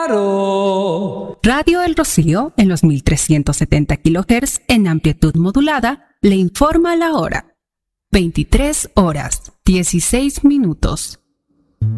Claro. Radio El Rocío, en los 1370 kHz en amplitud modulada, le informa la hora. 23 horas, 16 minutos.